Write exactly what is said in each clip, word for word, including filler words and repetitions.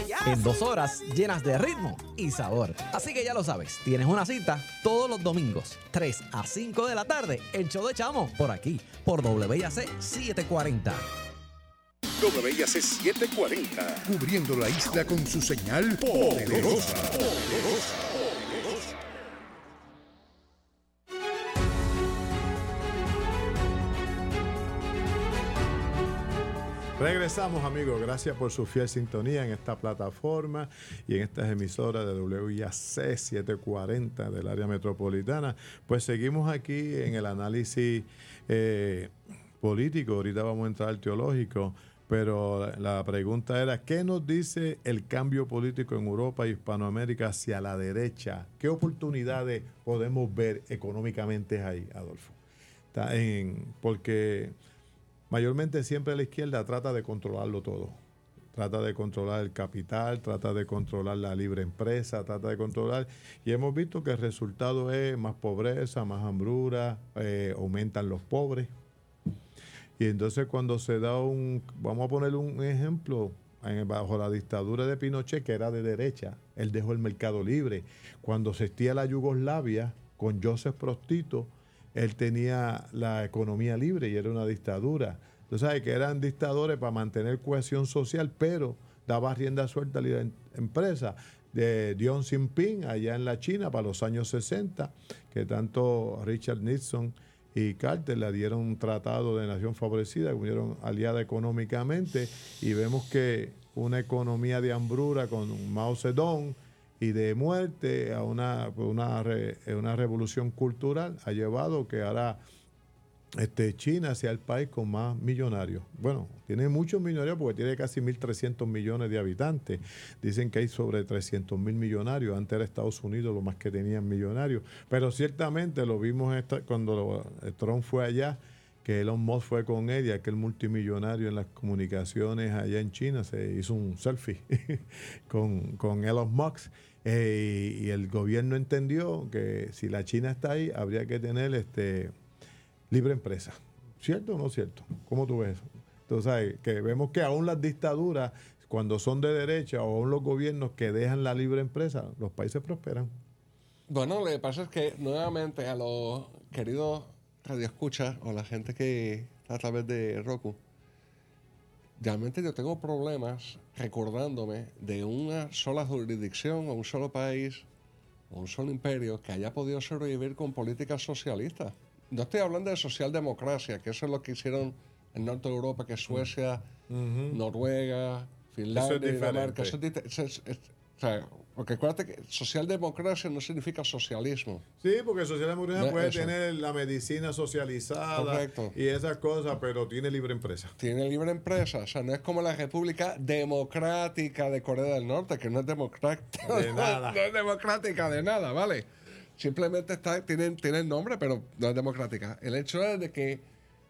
en dos horas llenas de ritmo y sabor. Así que ya lo sabes, tienes una cita todos los domingos, tres a cinco de la tarde, el show de Chamo, por aquí, por W I A C setecientos cuarenta. W I A C setecientos cuarenta, cubriendo la isla con su señal poderosa. poderosa. Regresamos, amigos. Gracias por su fiel sintonía en esta plataforma y en estas emisoras de W I A C setecientos cuarenta del área metropolitana. Pues seguimos aquí en el análisis eh, político. Ahorita vamos a entrar al teológico, pero la pregunta era, ¿qué nos dice el cambio político en Europa y Hispanoamérica hacia la derecha? ¿Qué oportunidades podemos ver económicamente ahí, Adolfo? Está en, porque mayormente siempre la izquierda trata de controlarlo todo. Trata de controlar el capital, trata de controlar la libre empresa, trata de controlar... Y hemos visto que el resultado es más pobreza, más hambruna, eh, aumentan los pobres. Y entonces cuando se da un... Vamos a poner un ejemplo. En, bajo la dictadura de Pinochet, que era de derecha, él dejó el mercado libre. Cuando se estía la Yugoslavia, con Joseph Broz Tito, él tenía la economía libre y era una dictadura. Tú sabes que eran dictadores para mantener cohesión social, pero daba rienda suelta a la empresa. De Deng Xiaoping, allá en la China, para los años sesenta, que tanto Richard Nixon y Carter le dieron un tratado de nación favorecida, que unieron aliada económicamente, y vemos que una economía de hambruna con Mao Zedong y de muerte a una, una, una revolución cultural ha llevado que ahora este, China sea el país con más millonarios. Bueno, tiene muchos millonarios porque tiene casi mil trescientos millones de habitantes. Dicen que hay sobre trescientos mil millonarios. Antes era Estados Unidos lo más que tenían millonarios. Pero ciertamente lo vimos esta, cuando Trump fue allá, que Elon Musk fue con él y aquel multimillonario en las comunicaciones allá en China se hizo un selfie con, con Elon Musk. Eh, y, y el gobierno entendió que si la China está ahí, habría que tener este libre empresa. ¿Cierto o no cierto? ¿Cómo tú ves eso? Entonces, ¿sabes? Que vemos que aún las dictaduras, cuando son de derecha, o aún los gobiernos que dejan la libre empresa, los países prosperan. Bueno, lo que pasa es que, nuevamente, a los queridos radioescuchas o la gente que está a través de Roku, realmente yo tengo problemas recordándome de una sola jurisdicción o un solo país o un solo imperio que haya podido sobrevivir con políticas socialistas. No estoy hablando de socialdemocracia, que eso es lo que hicieron en norte de Europa, que es Suecia, uh-huh. Noruega, Finlandia, Dinamarca. Eso es, es, es, es, o sea, porque acuérdate que socialdemocracia no significa socialismo. Sí, porque socialdemocracia no, puede eso. tener la medicina socializada. Correcto. Y esas cosas, pero tiene libre empresa. Tiene libre empresa. O sea, no es como la República Democrática de Corea del Norte, que no es democrática de nada. No es democrática de nada, ¿vale? Simplemente está, tiene, tiene el nombre, pero no es democrática. El hecho es de que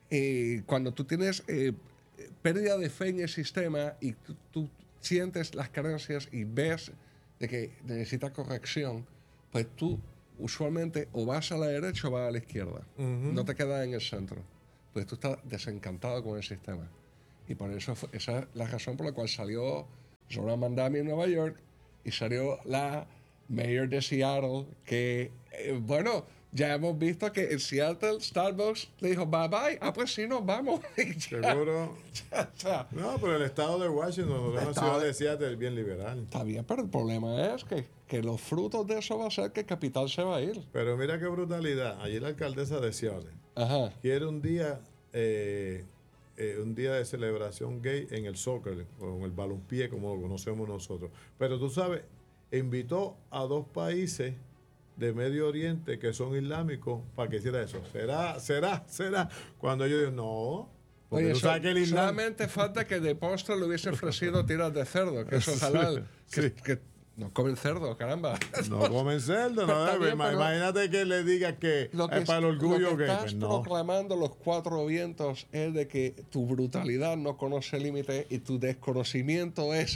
eh, cuando tú tienes eh, pérdida de fe en el sistema y tú, tú sientes las carencias y ves de que necesita corrección, pues tú usualmente o vas a la derecha o vas a la izquierda. Uh-huh. No te quedas en el centro. Pues tú estás desencantado con el sistema. Y por eso fue, esa es la razón por la cual salió Zohran Mamdani en Nueva York y salió la mayor de Seattle, que, eh, bueno, ya hemos visto que en Seattle Starbucks le dijo bye bye. Ah, pues sí, nos vamos. Seguro. Ya, ya. No, pero el estado de Washington, la ciudad de Seattle es bien liberal. Está bien, pero el problema es que, que los frutos de eso va a ser que el capital se va a ir. Pero mira qué brutalidad. Allí la alcaldesa de Seattle Ajá. quiere un día, eh, eh, un día de celebración gay en el soccer, o en el balompié, como lo conocemos nosotros. Pero tú sabes, invitó a dos países de Medio Oriente que son islámicos para que hiciera eso. ¿Será, será, será? Cuando yo digo, no. Oye, so, que el islam... solamente falta que de postre le hubiese ofrecido tiras de cerdo, que eso es halal. Sí, que, sí. que no comen cerdo, caramba. No comen cerdo, no, bien, imagínate que le diga que, lo que es para el orgullo. Lo que estás pues no. proclamando los cuatro vientos es de que tu brutalidad no conoce límite y tu desconocimiento es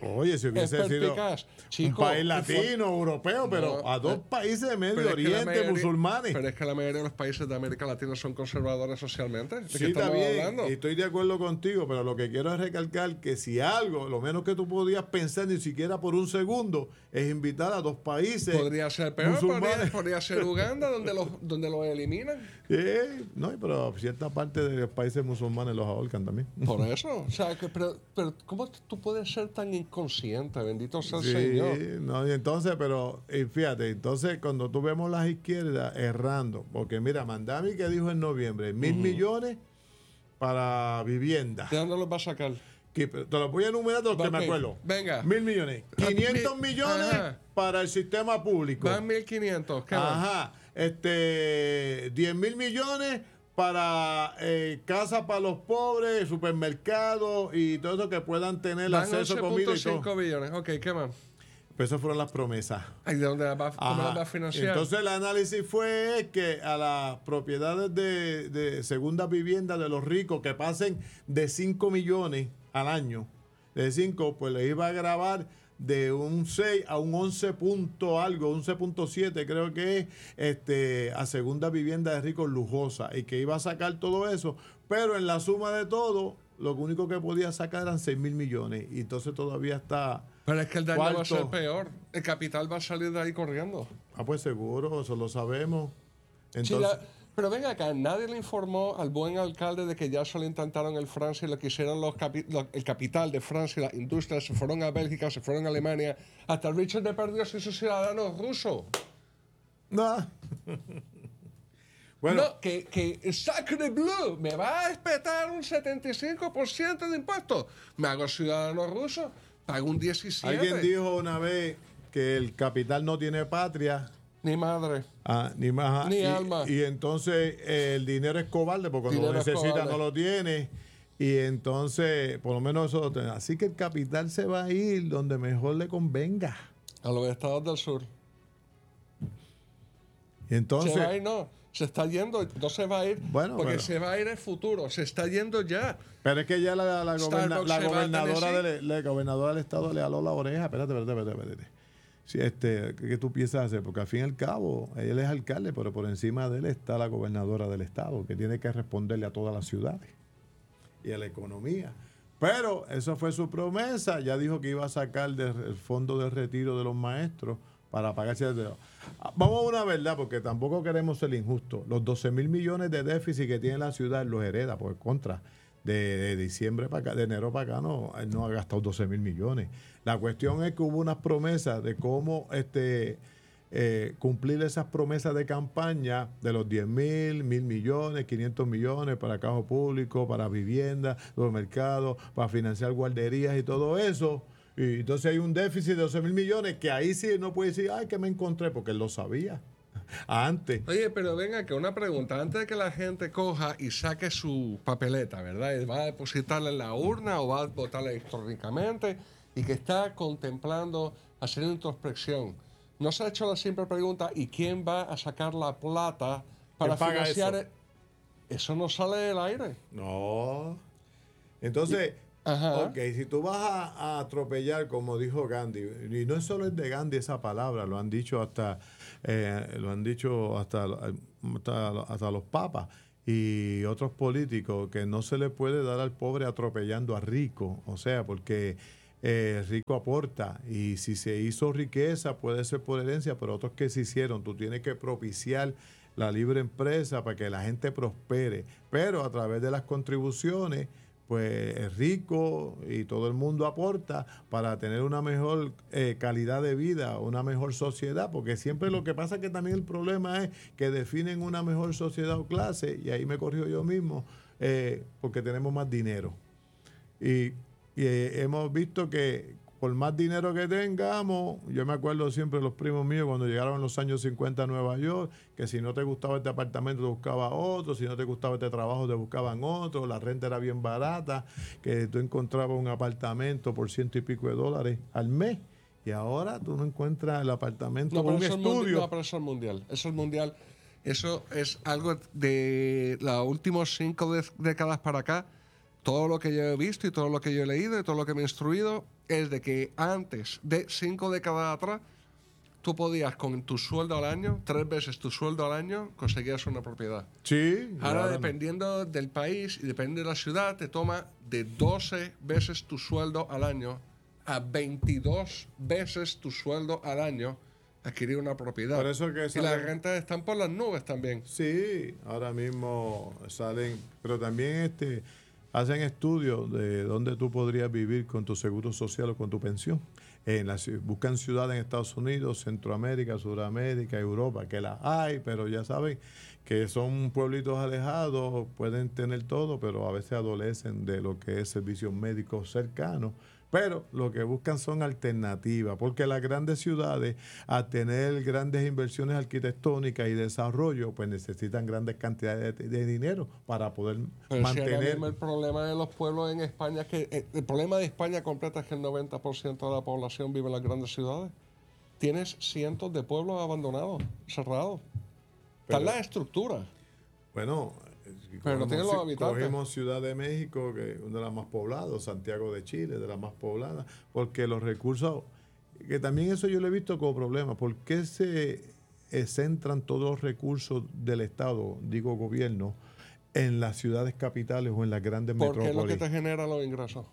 Oye, si hubiese es sido perspicaz. un Chico, país fue- latino, europeo, pero No, a dos eh, países de Medio Pero es que la Oriente, mayoría- musulmanes. Pero es que la mayoría de los países de América Latina son conservadores socialmente. ¿De qué Sí, está estamos bien, hablando? y estoy de acuerdo contigo, pero lo que quiero es recalcar que si algo, lo menos que tú podías pensar ni siquiera por un segundo, es invitar a dos países Podría ser peor, podría, musulmanes. podría ser Uganda, donde los, donde los eliminan. Eh, no, pero cierta parte de los países musulmanes los ahorcan también. Por eso. O sea, que, pero, pero ¿cómo tú puedes ser tan inconsciente? Bendito sea el Sí, Señor. no, y entonces, pero y fíjate, entonces cuando tú vemos las izquierdas errando, porque mira, Mandami que dijo en noviembre, mil millones para vivienda. ¿De dónde los va a sacar? Que- Te los voy a enumerar de los que Ok, me acuerdo. venga. Mil millones. Ah, quinientos mi- millones ajá. para el sistema público. Van mil quinientos. ¿Qué más? Ajá. Este, diez mil millones para eh, casas para los pobres, supermercados y todo eso que puedan tener Van acceso a once comida punto y todo. cinco billones. Ok, ¿qué más? Pues esas fueron las promesas. Ay, ¿de dónde las va, cómo Ajá. las va a financiar? Entonces el análisis fue que a las propiedades de, de segunda vivienda de los ricos que pasen de cinco millones al año, de cinco, pues les iba a grabar de un seis a un once punto algo, once punto siete creo que es, este, a segunda vivienda de ricos lujosa, y que iba a sacar todo eso, pero en la suma de todo, lo único que podía sacar eran seis mil millones, y entonces todavía está... Pero es que el daño va a Cuarto. ser peor. El capital va a salir de ahí corriendo. Ah, pues seguro, eso lo sabemos. Sí, Entonces... la- pero venga acá, nadie le informó al buen alcalde de que ya se lo intentaron en Francia y lo que hicieron los capi- lo- el capital de Francia, las industrias, se fueron a Bélgica, se fueron a Alemania. Hasta Richard Depardieu se hizo ciudadano ruso. No. Bueno, No, que, que Sacre Bleu me va a espetar un setenta y cinco por ciento de impuestos. Me hago ciudadano ruso, pago un diecisiete. alguien dijo una vez que el capital no tiene patria, Ni madre. ah, ni más. Ni y, alma. y entonces eh, el dinero es cobarde porque cuando Dinero lo es necesita cobarde. no lo tiene. Y entonces, por lo menos eso lo tiene. Así que el capital se va a ir donde mejor le convenga. A los estados del sur. Y entonces, se va a ir, no. Se está yendo, no se va a ir. Bueno, porque pero- se va a ir el futuro. Se está yendo ya. pero es que ya la, la, goberna- Starbucks la se va a gobernadora Tennessee. del, la gobernadora del estado le aló la oreja. Espérate, espérate, espérate. espérate. Sí, este, ¿qué, qué tú piensas hacer? Porque al fin y al cabo, él es alcalde, pero por encima de él está la gobernadora del estado, que tiene que responderle a todas las ciudades y a la economía. Pero eso fue su promesa. Ya dijo que iba a sacar del fondo de retiro de los maestros para pagarse. Vamos a una verdad, porque tampoco queremos ser injustos. Los doce mil millones de déficit que tiene la ciudad los hereda, por contra. De, de diciembre para acá, de enero para acá, no, él no ha gastado doce mil millones. La cuestión es que hubo unas promesas de cómo este eh, cumplir esas promesas de campaña de los diez mil, mil millones, quinientos millones para cargo público, para vivienda, los mercados, para financiar guarderías y todo eso. Y entonces hay un déficit de doce mil millones que ahí sí no puede decir, ay, que me encontré, porque él lo sabía antes. Oye, pero venga, que una pregunta. Antes de que la gente coja y saque su papeleta, ¿verdad? Y va a depositarla en la urna o va a votarla electrónicamente y que está contemplando hacer introspección. No se ha hecho la simple pregunta, ¿y quién va a sacar la plata para ¿Quién paga financiar? eso? el- Eso no sale del aire. No. Entonces, Ajá. ok, si tú vas a, a atropellar, como dijo Gandhi, y no es solo es de Gandhi esa palabra, lo han dicho hasta, eh, lo han dicho hasta, hasta, hasta los papas y otros políticos, que no se le puede dar al pobre atropellando a rico, o sea, porque eh, rico aporta, y si se hizo riqueza puede ser por herencia, pero otros que se hicieron, tú tienes que propiciar la libre empresa para que la gente prospere, pero a través de las contribuciones, pues es rico y todo el mundo aporta para tener una mejor eh, calidad de vida, una mejor sociedad, porque siempre lo que pasa es que también el problema es que definen una mejor sociedad o clase, y ahí me corrijo yo mismo, eh, porque tenemos más dinero. Y, y eh, hemos visto que por más dinero que tengamos, yo me acuerdo siempre de los primos míos cuando llegaron en los años cincuenta a Nueva York, que si no te gustaba este apartamento te buscaba otro, si no te gustaba este trabajo te buscaban otro, la renta era bien barata, que tú encontrabas un apartamento por ciento y pico de dólares al mes, y ahora tú no encuentras el apartamento No, o pero un eso es mundi- estudio. no, pero eso es mundial. Eso es mundial. Eso es algo de los últimos cinco de- décadas para acá. todo lo que yo he visto y todo lo que yo he leído y todo lo que me he instruido es de que antes de cinco décadas atrás, tú podías con tu sueldo al año, tres veces tu sueldo al año, conseguías una propiedad. Sí. Ahora, ahora dependiendo del país y dependiendo de la ciudad, te toma de doce veces tu sueldo al año a veintidós veces tu sueldo al año adquirir una propiedad. Por eso que y salen- las rentas están por las nubes también. Sí, ahora mismo salen, pero también este hacen estudios de dónde tú podrías vivir con tu seguro social o con tu pensión. En la, ci- buscan ciudades en Estados Unidos, Centroamérica, Sudamérica, Europa, que las hay, pero ya saben que son pueblitos alejados, pueden tener todo, pero a veces adolecen de lo que es servicios médicos cercanos. Pero lo que buscan son alternativas, porque las grandes ciudades, a tener grandes inversiones arquitectónicas y desarrollo, pues necesitan grandes cantidades de, de dinero para poder Pero si ahora mantener. mismo el problema de los pueblos en España es que eh, el problema de España completa es que el noventa por ciento de la población vive en las grandes ciudades. Tienes cientos de pueblos abandonados, cerrados. Están Pero- las estructuras. Bueno, si Pero no tienen los ci- habitantes. cogemos Ciudad de México, que es una de las más pobladas, Santiago de Chile, de las más pobladas, porque los recursos, que también eso yo lo he visto como problema, ¿por qué se eh, centran todos los recursos del Estado, digo gobierno, en las ciudades capitales o en las grandes Porque es lo que metrópolis? te genera los ingresos.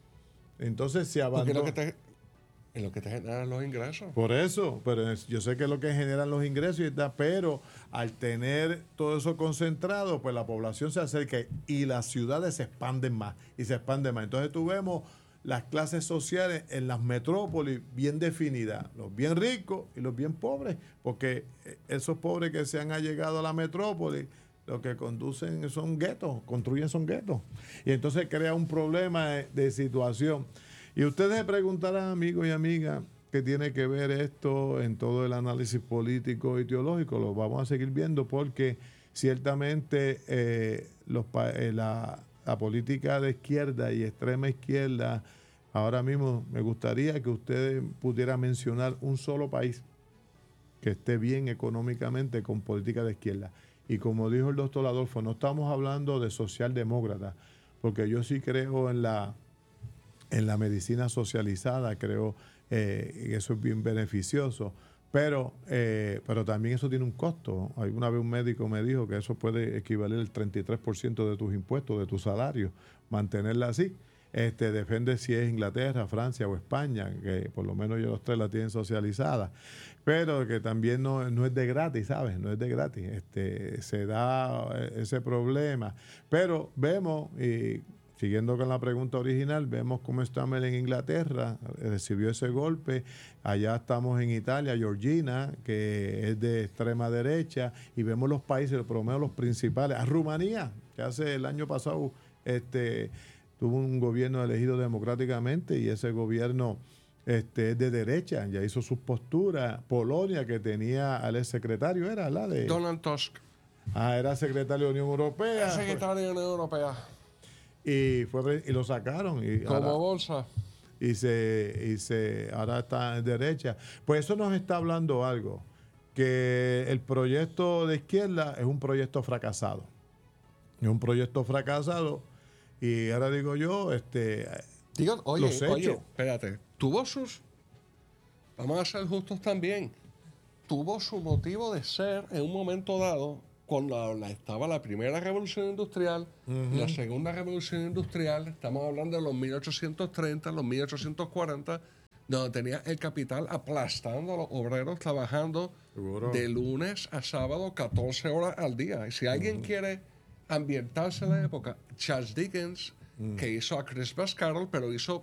Entonces se Porque es lo abandona. que te, es lo que te genera los ingresos. Por eso, pero es- yo sé que es lo que generan los ingresos y tal, pero al tener todo eso concentrado, pues la población se acerca y las ciudades se expanden más y se expanden más. Entonces tú vemos las clases sociales en las metrópolis bien definidas, los bien ricos y los bien pobres, porque eh, esos pobres que se han allegado a la metrópoli, lo que conducen son guetos, construyen son guetos. Y entonces crea un problema de, de situación. Y ustedes se preguntarán, amigos y amigas, ¿qué tiene que ver esto en todo el análisis político y teológico? Lo vamos a seguir viendo porque ciertamente eh, los, pa- eh, la, la política de izquierda y extrema izquierda, ahora mismo me gustaría que ustedes pudieran mencionar un solo país que esté bien económicamente con política de izquierda. Y como dijo el doctor Adolfo, no estamos hablando de socialdemócrata, porque yo sí creo en la, en la medicina socializada, creo eh, que eso es bien beneficioso, pero, eh, pero también eso tiene un costo. Alguna vez un médico me dijo que eso puede equivaler al treinta y tres por ciento de tus impuestos, de tu salario, mantenerla así. Este, depende si es Inglaterra, Francia o España, que por lo menos ellos los tres la tienen socializada, pero que también no, no es de gratis, ¿sabes? No es de gratis, este, se da ese problema. Pero vemos, y siguiendo con la pregunta original, vemos cómo Stammer en Inglaterra recibió ese golpe, allá estamos en Italia, Georgina, que es de extrema derecha, y vemos los países, por lo menos los principales, a Rumanía, que hace el año pasado, este... tuvo un gobierno elegido democráticamente y ese gobierno este, es de derecha, ya hizo sus posturas. Polonia, que tenía al ex secretario, era la de... Donald Tusk, Ah, era secretario de la Unión Europea. secretario de la Unión Europea, Y, fue, pre- y lo sacaron. Y como ahora, bolsa. y se, y se, ahora está en derecha. Pues eso nos está hablando algo, que el proyecto de izquierda es un proyecto fracasado. Es un proyecto fracasado. Y ahora digo yo, este, Digo, oye, los oye, hechos. espérate, tuvo sus, vamos a ser justos también, tuvo su motivo de ser en un momento dado cuando la- estaba la primera revolución industrial y la segunda revolución industrial, estamos hablando de los mil ochocientos treinta, los mil ochocientos cuarenta, donde tenía el capital aplastando a los obreros trabajando Seguro. de lunes a sábado catorce horas al día. Y si alguien quiere ambientarse en la época, Charles Dickens, que hizo a Christmas Carol, pero hizo